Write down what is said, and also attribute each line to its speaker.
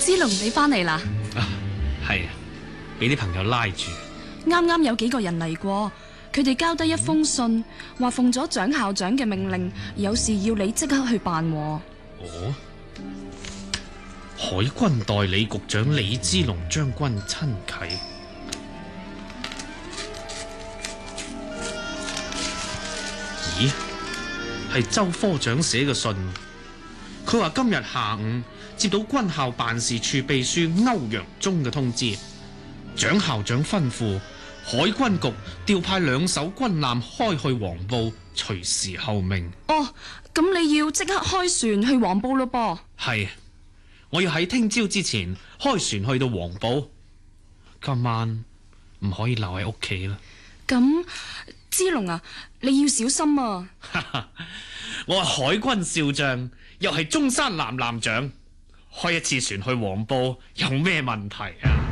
Speaker 1: 之龍，你翻嚟啦？
Speaker 2: 係啊，俾啲朋友拉住。
Speaker 1: 啱啱有幾個人嚟過，佢哋交低一封信，話奉咗蔣校長嘅命令，有事要你即刻去辦。
Speaker 2: 哦，海軍代理局長李之龍將軍親啟。咦，係周科長寫嘅信。佢話今日下午接到軍校辦事處秘書歐陽忠嘅通知，蔣校長吩咐海軍局調派2艘軍艦開去黃埔，隨時候命。
Speaker 1: 哦，咁你要即刻開船去黃埔咯噃？
Speaker 2: 係，我要喺聽朝之前開船去到黃埔，今晚唔可以留喺屋企啦。
Speaker 1: 咁之龍啊，你要小心啊！
Speaker 2: 我係海軍少將，又係中山艦艦長，開一次船去黃埔有咩問題啊？